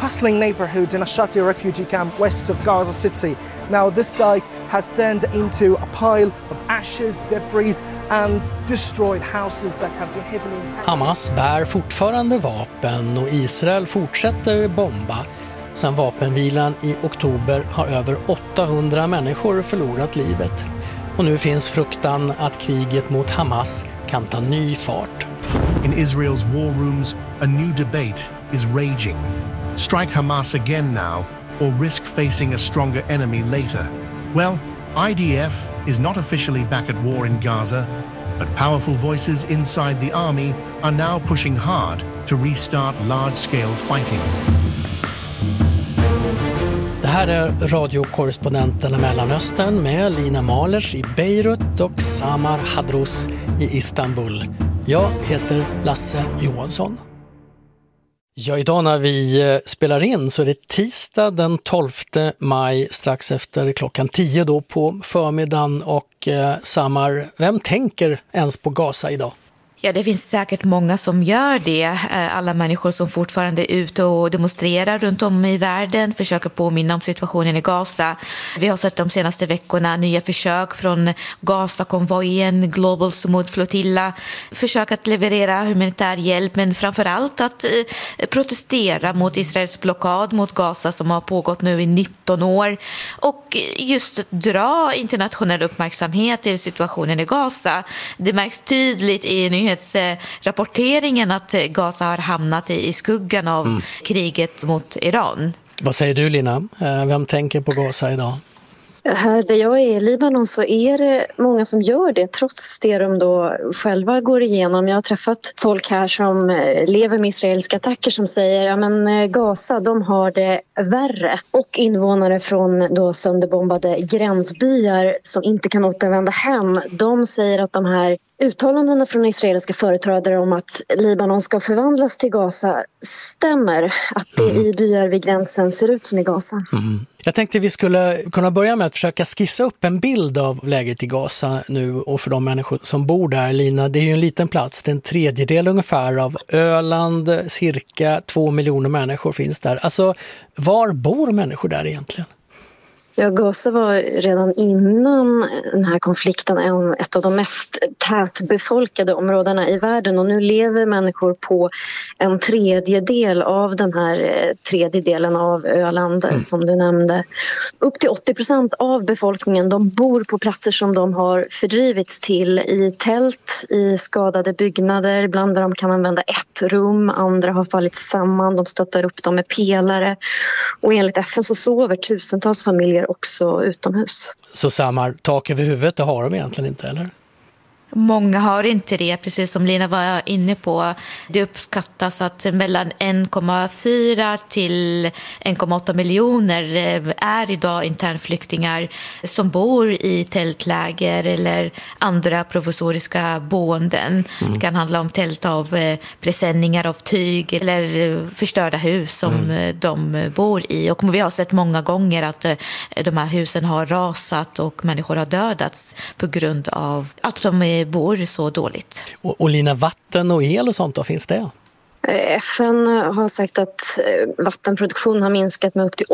bustling neighborhood in a Shati refugee camp west of Gaza City. Now this site has turned into a pile of ashes, debris and destroyed houses that have been heavily impacted. Hamas bär fortfarande vapen och Israel fortsätter bomba. Sedan vapenvilan i oktober har över 800 människor förlorat livet. Och nu finns fruktan att kriget mot Hamas kan ta ny fart. In Israel's war rooms, a new debate is raging. Strike Hamas again now, or risk facing a stronger enemy later? Well, IDF is not officially back at war in Gaza, but powerful voices inside the army are now pushing hard to restart large-scale fighting. Det här är radiokorrespondenten i Mellanöstern med Lina Malers i Beirut och Samar Hadrous i Istanbul. Jag heter Lasse Johansson. Ja, idag när vi spelar in så är det tisdag den 12 maj strax efter klockan 10 då på förmiddagen. Och Samar, vem tänker ens på Gaza idag? Ja, det finns säkert många som gör det. Alla människor som fortfarande är ute och demonstrerar runt om i världen försöker påminna om situationen i Gaza. Vi har sett de senaste veckorna nya försök från Gaza-konvojen, Global Sumud-flotilla, försök att leverera humanitär hjälp, men framförallt att protestera mot Israels blockad mot Gaza som har pågått nu i 19 år och just dra internationell uppmärksamhet till situationen i Gaza. Det märks tydligt i nyhetsrapporteringen att Gaza har hamnat i skuggan av kriget mot Iran. Vad säger du, Lina? Vem tänker på Gaza idag? Här där jag är i Libanon så är det många som gör det trots det de då själva går igenom. Jag har träffat folk här som lever med israeliska attacker som säger att Gaza, de har det värre. Och invånare från då sönderbombade gränsbyar som inte kan återvända hem, de säger att de här uttalandena från israeliska företrädare om att Libanon ska förvandlas till Gaza stämmer. Att det i byar vid gränsen ser ut som i Gaza. Jag tänkte vi skulle kunna börja med att försöka skissa upp en bild av läget i Gaza nu och för de människor som bor där. Lina, det är ju en liten plats, det är en tredjedel ungefär av Öland, cirka 2 miljoner människor finns där. Alltså, var bor människor där egentligen? Ja, Gaza var redan innan den här konflikten ett av de mest tätbefolkade områdena i världen och nu lever människor på en tredjedel av den här tredjedelen av Öland som du nämnde. Upp till 80% av befolkningen, de bor på platser som de har fördrivits till, i tält, i skadade byggnader. Bland de kan använda ett rum, andra har fallit samman, de stöttar upp dem med pelare och enligt FN så sover tusentals familjer också utomhus. Så Samar, tak över huvudet, det har de egentligen inte, eller? Många har inte det, precis som Lina var inne på. Det uppskattas att mellan 1,4 till 1,8 miljoner är idag internflyktingar som bor i tältläger eller andra provisoriska boenden. Det kan handla om tält av presenningar av tyg eller förstörda hus som de bor i. Och vi har sett många gånger att de här husen har rasat och människor har dödats på grund av att de bor så dåligt. Och Lina, vatten och el och sånt då, finns det? FN har sagt att vattenproduktion har minskat med upp till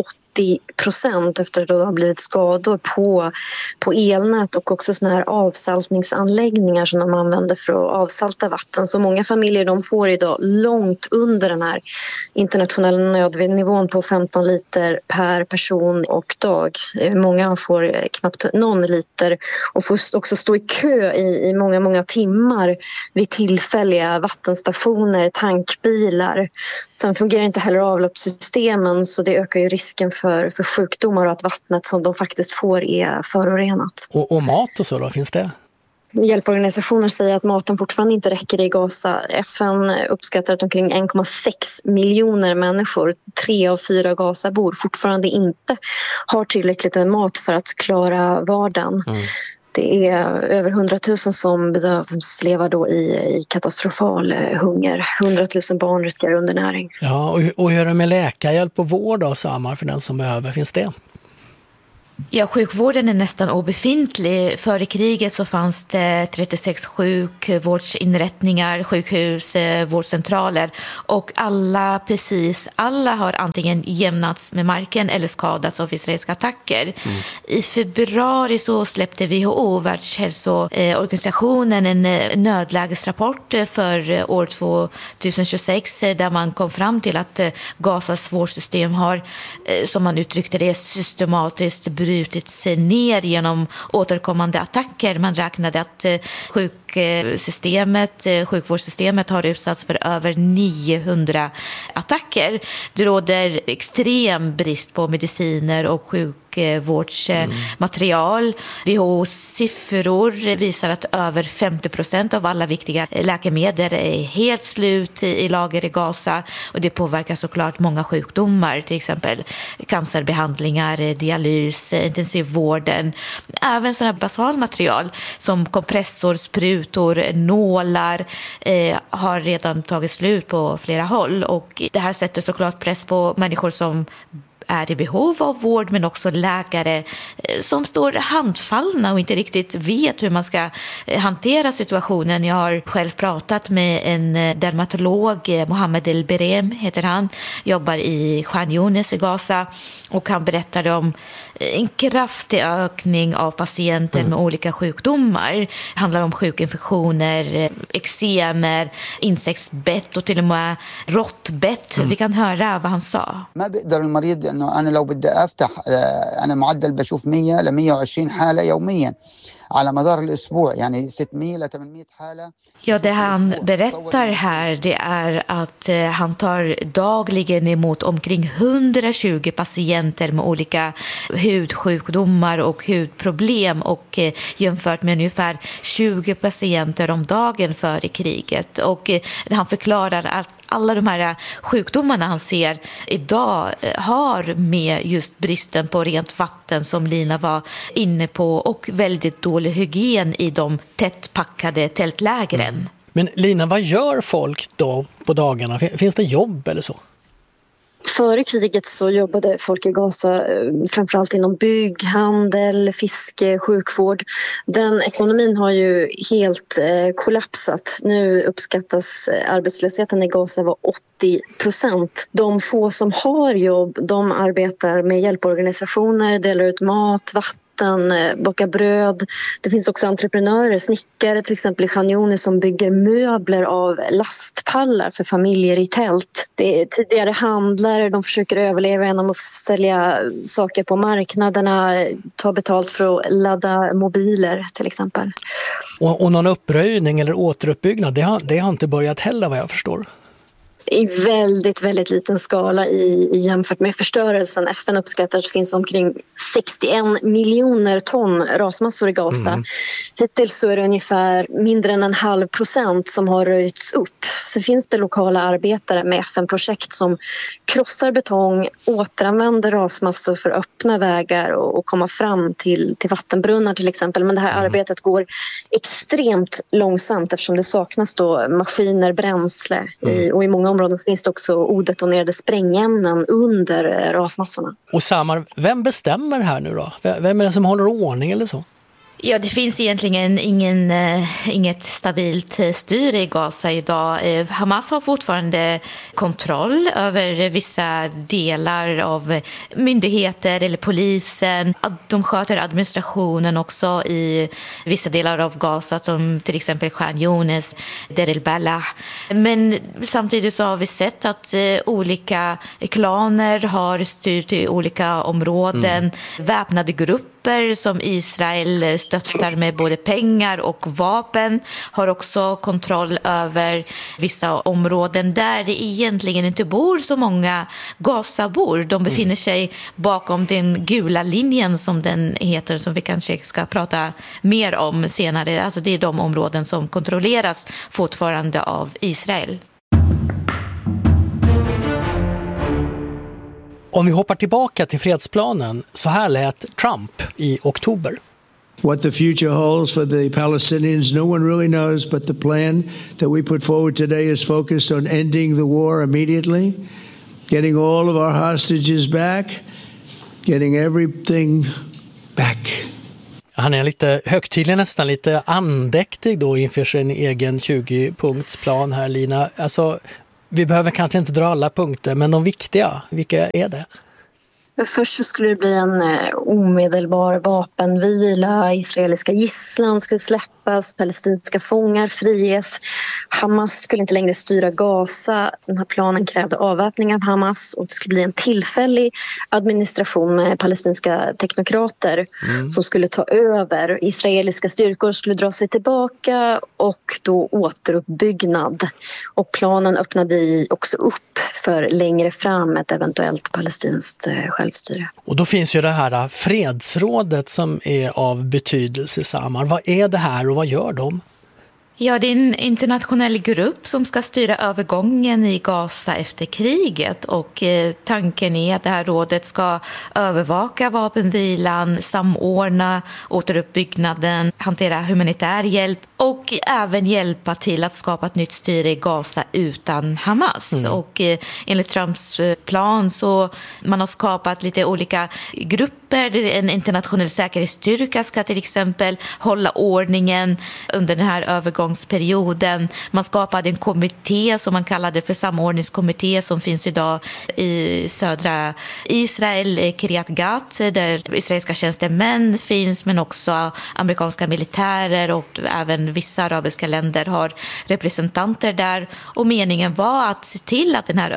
80% efter att det har blivit skador på elnät och också såna här avsaltningsanläggningar som de använder för att avsalta vatten. Så många familjer de får idag långt under den här internationella nödnivån på 15 liter per person och dag. Många får knappt någon liter och får också stå i kö i många, många timmar vid tillfälliga vattenstationer, tankbilar. Sen fungerar inte heller avloppssystemen så det ökar ju risken för sjukdomar och att vattnet som de faktiskt får är förorenat. Och mat och så då, finns det? Hjälporganisationer säger att maten fortfarande inte räcker i Gaza. FN uppskattar att omkring 1,6 miljoner människor, 3 av 4 Gazabor, fortfarande inte har tillräckligt med mat för att klara vardagen. Det är över 100 000 som bedöms leva då i katastrofal hunger. 100 000 barn riskerar undernäring. Ja, och hur är det med läkarhjälp och vård då, Samar, för den som behöver? Finns det? Ja, sjukvården är nästan obefintlig. Före kriget så fanns det 36 sjukvårdsinrättningar, sjukhus, vårdcentraler och alla har antingen jämnats med marken eller skadats av israeliska attacker. I februari så släppte WHO, Världshälsoorganisationen, en nödlägesrapport för år 2026 där man kom fram till att Gazas vårdsystem har, som man uttryckte det, systematiskt brutit sig ner genom återkommande attacker. Man räknade att sjukvårdssystemet har utsatts för över 900 attacker. Det råder extrem brist på mediciner och sjukvårdsmaterial. WHO:s siffror visar att över 50% av alla viktiga läkemedel är helt slut i lager i Gaza, och det påverkar såklart många sjukdomar, till exempel cancerbehandlingar, dialys, intensivvården. Även sådana basalmaterial som kompressor, sprutor, nålar har redan tagit slut på flera håll, och det här sätter såklart press på människor som är i behov av vård, men också läkare som står handfallna och inte riktigt vet hur man ska hantera situationen. Jag har själv pratat med en dermatolog, Mohammed El-Berem heter han, jobbar i Khan Younis i Gaza, och han berättade om en kraftig ökning av patienter med olika sjukdomar. Det handlar om sjukinfektioner, eksemer, insektsbett och till och med råttbett. Vi kan höra vad han sa. إنه أنا لو بدي أفتح أنا معدل بشوف 100 ل 120 حالة يوميا على مدار الأسبوع يعني 600 ل 800 حالة. Ja, det han berättar här, det är att han tar dagligen emot omkring 120 patienter med olika hudsjukdomar och hudproblem, och jämfört med ungefär 20 patienter om dagen före kriget. Och han förklarar att alla de här sjukdomarna han ser idag har med just bristen på rent vatten, som Lina var inne på, och väldigt dålig hygien i de tättpackade tältlägren. Men Lina, vad gör folk då på dagarna? Finns det jobb eller så? Före kriget så jobbade folk i Gaza framförallt inom bygg, handel, fiske, sjukvård. Den ekonomin har ju helt kollapsat. Nu uppskattas arbetslösheten i Gaza vara 80%. De få som har jobb, de arbetar med hjälporganisationer, delar ut mat, vatten, baka bröd. Det finns också entreprenörer, snickare till exempel i Khan Younis, som bygger möbler av lastpallar för familjer i tält. Det är tidigare handlare, de försöker överleva genom att sälja saker på marknaderna, ta betalt för att ladda mobiler till exempel. Och någon uppröjning eller återuppbyggnad, det har inte börjat heller vad jag förstår. I väldigt, väldigt liten skala jämfört med förstörelsen. FN uppskattar att det finns omkring 61 miljoner ton rasmassor i Gaza. Hittills så är det ungefär mindre än 0,5% som har röjts upp. Så finns det lokala arbetare med FN-projekt som krossar betong, återanvänder rasmassor för att öppna vägar och komma fram till vattenbrunnar till exempel. Men det här arbetet går extremt långsamt eftersom det saknas då maskiner, bränsle och i många områden så finns det också odetonerade sprängämnen under rasmassorna. Och Samar, vem bestämmer här nu då? Vem är det som håller ordning eller så? Ja, det finns egentligen inget stabilt styre i Gaza idag. Hamas har fortfarande kontroll över vissa delar av myndigheter eller polisen. De sköter administrationen också i vissa delar av Gaza, som till exempel Khan Younis, Deir el-Balah. Men samtidigt så har vi sett att olika klaner har styrt i olika områden. Väpnade grupper som Israel stöttar med både pengar och vapen har också kontroll över vissa områden där det egentligen inte bor så många Gazabor. De befinner sig bakom den gula linjen som den heter, som vi kanske ska prata mer om senare. Alltså det är de områden som kontrolleras fortfarande av Israel. Om vi hoppar tillbaka till fredsplanen, så här lät Trump i oktober. What the future holds for the Palestinians, no one really knows, but the plan that we put forward today is focused on ending the war immediately, getting all of our hostages back, getting everything back. Han är lite högtidlig, nästan lite andäktig då inför sin egen 20-punktsplan här, Lina. Alltså, vi behöver kanske inte dra alla punkter, men de viktiga, vilka är det? Först så skulle det bli en omedelbar vapenvila, israeliska gisslan skulle släppas, palestinska fångar friges. Hamas skulle inte längre styra Gaza. Den här planen krävde avväpning av Hamas och det skulle bli en tillfällig administration med palestinska teknokrater som skulle ta över. Israeliska styrkor skulle dra sig tillbaka och då återuppbyggnad. Och planen öppnade också upp för längre fram ett eventuellt palestinskt självstyre. Och då finns ju det här fredsrådet som är av betydelse, Samar. Vad är det här och vad gör de? Ja, det är en internationell grupp som ska styra övergången i Gaza efter kriget och tanken är att det här rådet ska övervaka vapenvilan, samordna återuppbyggnaden, hantera humanitär hjälp och även hjälpa till att skapa ett nytt styre i Gaza utan Hamas. Och enligt Trumps plan så man har skapat lite olika grupper. En internationell säkerhetsstyrka ska till exempel hålla ordningen under den här övergångsperioden. Man skapade en kommitté som man kallade för samordningskommitté som finns idag i södra Israel, Kiryat Gat, där israeliska tjänstemän finns men också amerikanska militärer och även vissa arabiska länder har representanter där. Och meningen var att se till att den här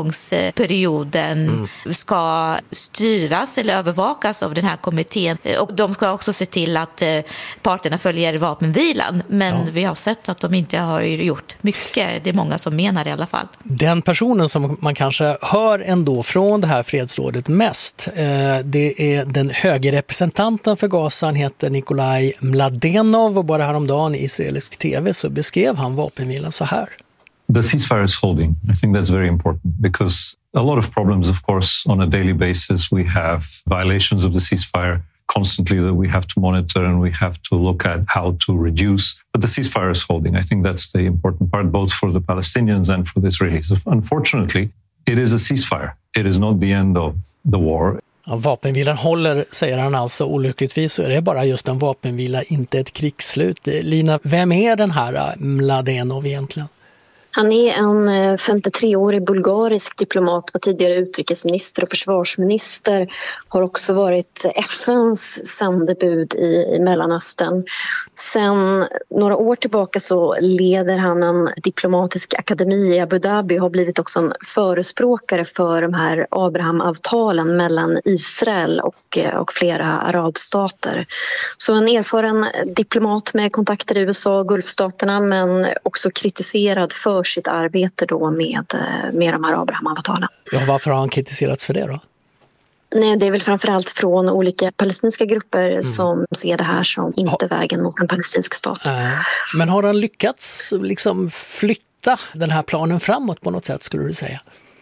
övergångsperioden ska styras eller övervakas av den här kommittén. Och de ska också se till att parterna följer vapenvilan. Men vi har sett att de inte har gjort mycket. Det är många som menar det i alla fall. Den personen som man kanske hör ändå från det här fredsrådet mest, det är den höge representanten för Gaza. Han heter Nikolaj Mladenov och bara häromdagen i israelisk tv så beskrev han vapenvilan så här. The ceasefire is holding. I think that's very important because a lot of problems, of course, on a daily basis. We have violations of the ceasefire constantly that we have to monitor and we have to look at how to reduce. But the ceasefire is holding. I think that's the important part, both for the Palestinians and for the Israelis. Unfortunately, it is a ceasefire. It is not the end of the war. Ja, vapenvilan håller, säger han alltså. Olyckligtvis så är det bara just en vapenvila, inte ett krigsslut. Lina, vem är den här Mladenov egentligen? Han är en 53-årig bulgarisk diplomat, var tidigare utrikesminister och försvarsminister, har också varit FNs sändebud i Mellanöstern. Sen några år tillbaka så leder han en diplomatisk akademi i Abu Dhabi och har blivit också en förespråkare för de här Abraham-avtalen mellan Israel och flera arabstater. Så en erfaren diplomat med kontakter i USA och Gulfstaterna men också kritiserad för sitt arbete då med de här Abraham-avtalen. Ja, varför har han kritiserats för det då? Nej, det är väl framförallt från olika palestinska grupper som ser det här som inte vägen mot en palestinsk stat. Men har han lyckats liksom flytta den här planen framåt på något sätt, skulle du säga?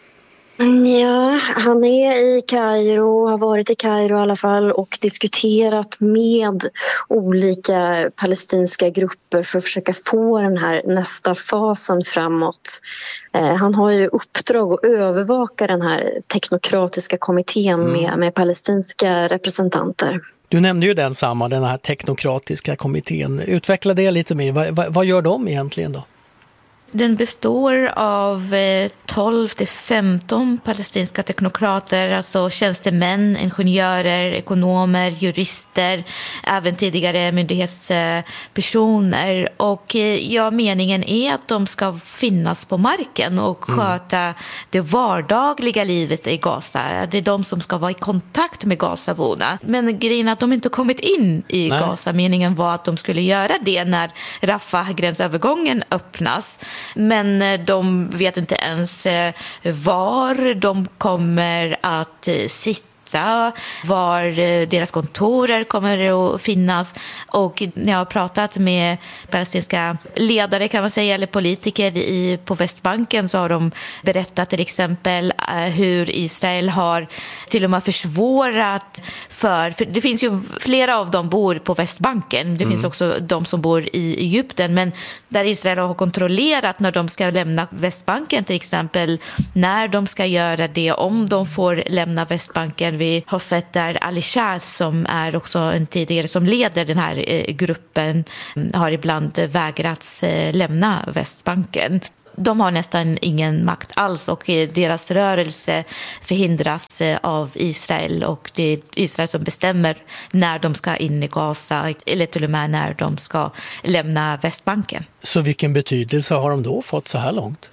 Ja, han är i Kairo, har varit i Kairo i alla fall och diskuterat med olika palestinska grupper för att försöka få den här nästa fasen framåt. Han har ju uppdrag att övervaka den här teknokratiska kommittén med palestinska representanter. Du nämnde ju den här teknokratiska kommittén. Utveckla det lite mer. Vad gör de egentligen då? Den består av 12-15 palestinska teknokrater, alltså tjänstemän, ingenjörer, ekonomer, jurister, även tidigare myndighetspersoner. Och meningen är att de ska finnas på marken och sköta det vardagliga livet i Gaza. Det är de som ska vara i kontakt med Gazaborna. Men grejen är att de inte kommit in i Gaza. Meningen var att de skulle göra det när Rafah-gränsövergången öppnas. Men de vet inte ens var de kommer att sitta, var deras kontorer kommer att finnas. Och när jag har pratat med palestinska ledare kan man säga, eller politiker på Västbanken, så har de berättat till exempel hur Israel har till och med försvårat för det finns ju flera av dem bor på Västbanken. Det finns också de som bor i Egypten, men där Israel har kontrollerat när de ska lämna Västbanken till exempel, när de ska göra det, om de får lämna Västbanken, vi har sett där Ali Shad, som är också en tidigare som leder den här gruppen, har ibland vägrats lämna Västbanken. De har nästan ingen makt alls och deras rörelse förhindras av Israel, och det är Israel som bestämmer när de ska in i Gaza eller till och med när de ska lämna Västbanken. Så vilken betydelse har de då fått så här långt?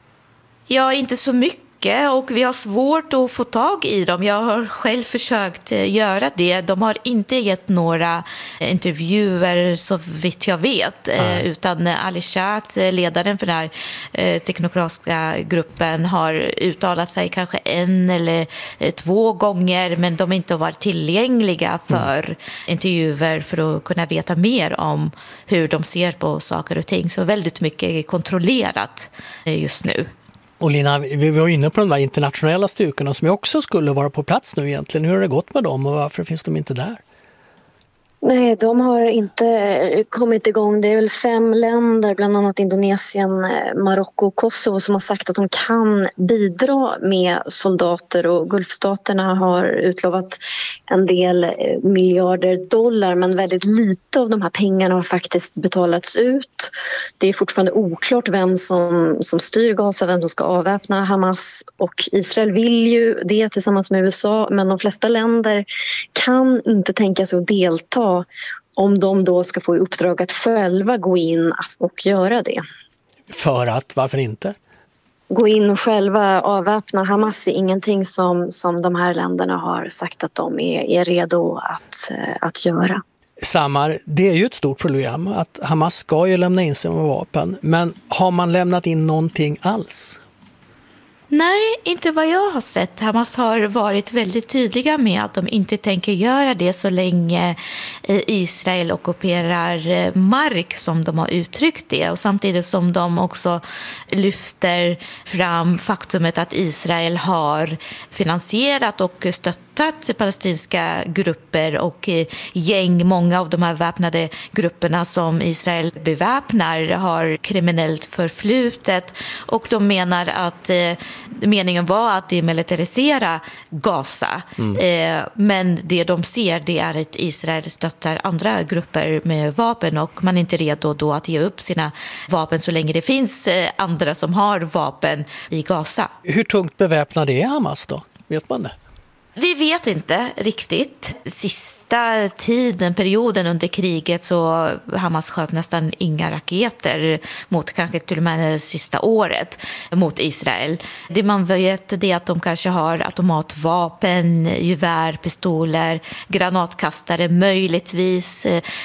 Ja, inte så mycket, och vi har svårt att få tag i dem. Jag har själv försökt göra det. De har inte gett några intervjuer så vitt jag vet. Utan Ali Shad, ledaren för den här teknokratiska gruppen, har uttalat sig kanske 1 eller 2 gånger, men de har inte varit tillgängliga för intervjuer för att kunna veta mer om hur de ser på saker och ting. Så väldigt mycket är kontrollerat just nu. Och Lina, vi var inne på de där internationella styrkorna som också skulle vara på plats nu egentligen. Hur har det gått med dem och varför finns de inte där? Nej, de har inte kommit igång. Det är väl 5 länder, bland annat Indonesien, Marocko och Kosovo, som har sagt att de kan bidra med soldater, och Gulfstaterna har utlovat en del miljarder dollar, men väldigt lite av de här pengarna har faktiskt betalats ut. Det är fortfarande oklart vem som styr Gaza, vem som ska avväpna Hamas, och Israel vill ju det tillsammans med USA, men de flesta länder kan inte tänka sig att delta om de då ska få i uppdrag att själva gå in och göra det. För att, varför inte? Gå in och själva avväpna Hamas är ingenting som de här länderna har sagt att de är redo att göra. Samar, det är ju ett stort problem att Hamas ska ju lämna in sina vapen, men har man lämnat in någonting alls? Nej, inte vad jag har sett. Hamas har varit väldigt tydliga med att de inte tänker göra det så länge Israel ockuperar mark, som de har uttryckt det. Och samtidigt som de också lyfter fram faktumet att Israel har finansierat och stöttat palestinska grupper och gäng. Många av de här väpnade grupperna som Israel beväpnar har kriminellt förflutet, och de menar att meningen var att demilitarisera Gaza. Men det de ser, det är att Israel stöttar andra grupper med vapen, och man är inte redo då att ge upp sina vapen så länge det finns andra som har vapen i Gaza. Hur tungt beväpnade är Hamas då? Vet man det? Vi vet inte riktigt. Sista tiden, perioden under kriget, så Hamas sköt nästan inga raketer mot, kanske till och med det sista året, mot Israel. Det man vet är att de kanske har automatvapen, gevär, pistoler, granatkastare, möjligtvis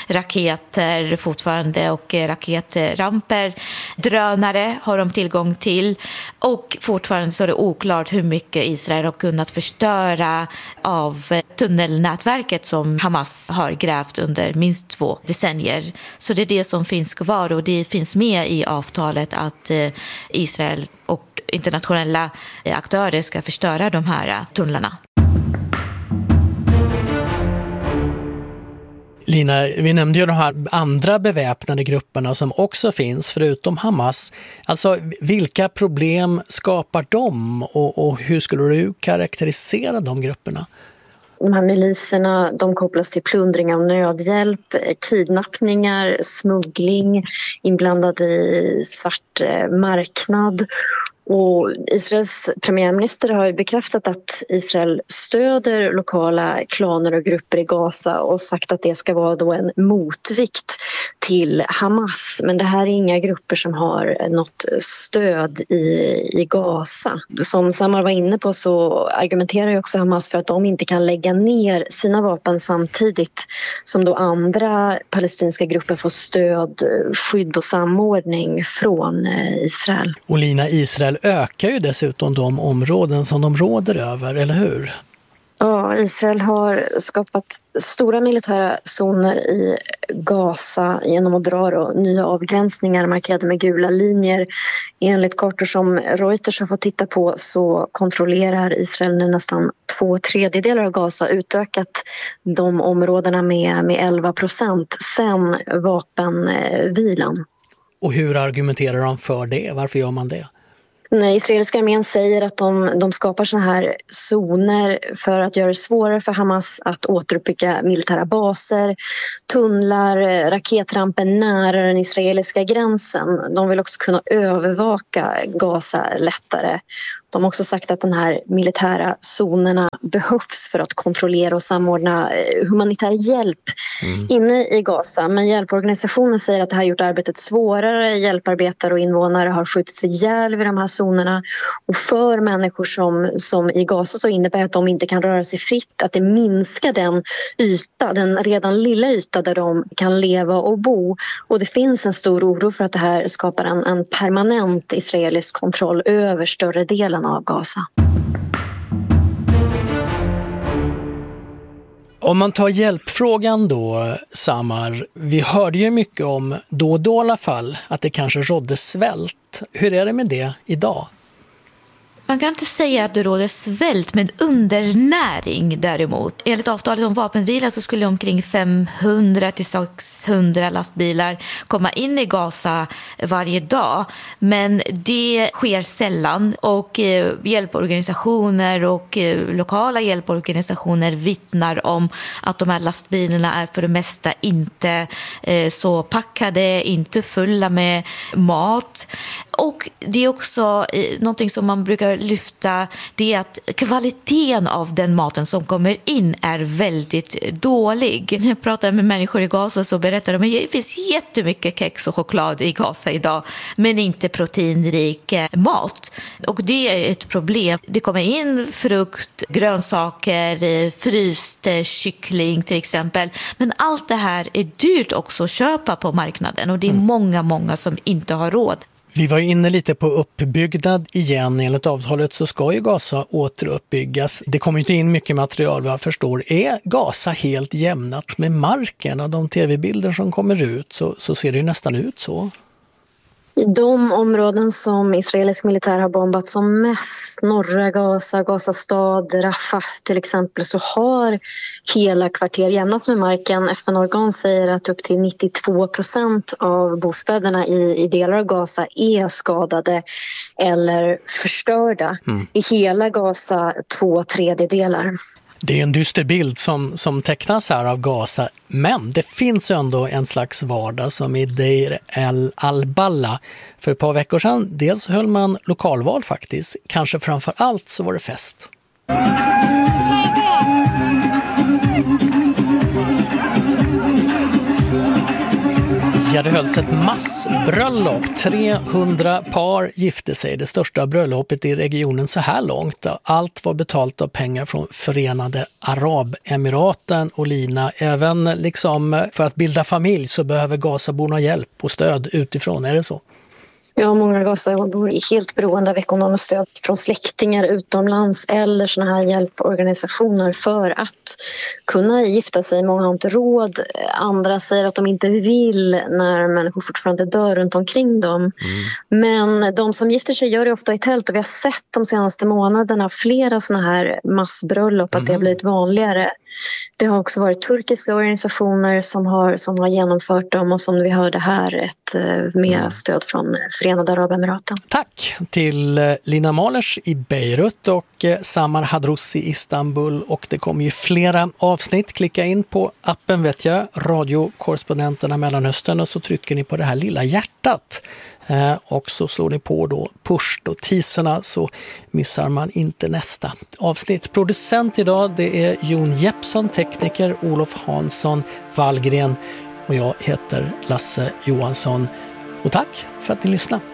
raketer fortfarande och raketramper. Drönare har de tillgång till, och fortfarande så är det oklart hur mycket Israel har kunnat förstöra av tunnelnätverket som Hamas har grävt under minst 2 decennier. Så det är det som finns kvar, och det finns med i avtalet att Israel och internationella aktörer ska förstöra de här tunnlarna. Lina, vi nämnde ju de här andra beväpnade grupperna som också finns förutom Hamas. Alltså, vilka problem skapar de och hur skulle du karaktärisera de grupperna? De här miliserna, de kopplas till plundring av nödhjälp, kidnappningar, smuggling, inblandade i svart marknad. Och Israels premiärminister har bekräftat att Israel stöder lokala klaner och grupper i Gaza och sagt att det ska vara då en motvikt till Hamas. Men det här är inga grupper som har något stöd i Gaza. Som Samar var inne på så argumenterar ju också Hamas för att de inte kan lägga ner sina vapen samtidigt som då andra palestinska grupper får stöd, skydd och samordning från Israel. Och Lina, Israel ökar ju dessutom de områden som de råder över, eller hur? Ja, Israel har skapat stora militära zoner i Gaza genom att dra nya avgränsningar markerade med gula linjer. Enligt kartor som Reuters har fått titta på så kontrollerar Israel nu nästan 2/3 av Gaza, utökat de områdena med 11% sen vapenvilan. Och hur argumenterar de för det? Varför gör man det? Israeliska armén säger att de skapar såna här zoner för att göra det svårare för Hamas att återuppbygga militära baser, tunnlar, raketramper nära den israeliska gränsen. De vill också kunna övervaka Gaza lättare. De har också sagt att de här militära zonerna behövs för att kontrollera och samordna humanitär hjälp inne i Gaza. Men hjälporganisationen säger att det här har gjort arbetet svårare. Hjälparbetare och invånare har skjutits ihjäl vid de här zonerna. Och för människor som i Gaza så innebär att de inte kan röra sig fritt. Att det minskar den redan lilla yta där de kan leva och bo. Och det finns en stor oro för att det här skapar en permanent israelisk kontroll över större delen av Gaza. Om man tar hjälpfrågan då, Samar, vi hörde ju mycket om då och då i alla fall att det kanske rådde svält. Hur är det med det idag? Man kan inte säga att det råder svält, men undernäring däremot. Enligt avtalet om vapenvila så skulle omkring 500 till 600 lastbilar komma in i Gaza varje dag. Men det sker sällan och hjälporganisationer och lokala hjälporganisationer vittnar om att de här lastbilarna är för det mesta inte så packade, inte fulla med mat. Och det är också någonting som man brukar lyfta, det är att kvaliteten av den maten som kommer in är väldigt dålig. När jag pratar med människor i Gaza så berättar de att det finns jättemycket kex och choklad i Gaza idag, men inte proteinrik mat. Och det är ett problem. Det kommer in frukt, grönsaker, fryst kyckling till exempel. Men allt det här är dyrt också att köpa på marknaden och det är många som inte har råd. Vi var inne lite på uppbyggnad igen. Enligt avtalet så ska ju Gaza återuppbyggas. Det kommer inte in mycket material vad jag förstår. Är Gaza helt jämnat med marken? Och de tv-bilder som kommer ut så ser det ju nästan ut så. I de områden som israelisk militär har bombat som mest, norra Gaza, Gaza stad, Rafah till exempel, så har hela kvarter jämnats med marken. FN-organ säger att upp till 92% av bostäderna i delar av Gaza är skadade eller förstörda. I hela Gaza 2/3. Det är en dyster bild som tecknas här av Gaza, men det finns ändå en slags vardag som i Deir al-Balla. För ett par veckor sedan, dels höll man lokalval faktiskt, kanske framför allt så var det fest. Ja, det hölls ett massbröllop. 300 par gifte sig. Det största bröllopet i regionen så här långt. Allt var betalt av pengar från Förenade Arabemiraten och Lina. Även liksom för att bilda familj så behöver Gazaborna hjälp och stöd utifrån. Är det så? Ja, många Gazabor är helt beroende av ekonomiskt stöd från släktingar utomlands eller såna här hjälporganisationer för att kunna gifta sig. Många har inte råd. Andra säger att de inte vill när människor fortfarande dör runt omkring dem. Men de som gifter sig gör det ofta i tält och vi har sett de senaste månaderna flera såna här massbröllop att det har blivit vanligare. Det har också varit turkiska organisationer som har genomfört dem och som vi hörde här med stöd från Förenade Arabemiraten. Tack till Lina Malers i Beirut och Samar Hadross i Istanbul. Och det kommer ju flera avsnitt. Klicka in på appen vet jag, radiokorrespondenterna Mellanöstern och så trycker ni på det här lilla hjärtat. Och så slår ni på då push-notiserna så missar man inte nästa avsnitt. Producent idag det är Jon Jeppsson, tekniker Olof Hansson Wallgren och jag heter Lasse Johansson. Och tack för att ni lyssnade.